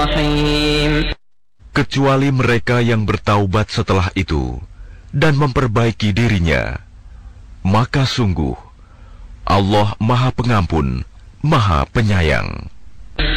رحيم. Kecuali mereka yang bertaubat setelah itu dan memperbaiki dirinya, maka sungguh Allah Maha Pengampun, Maha Penyayang.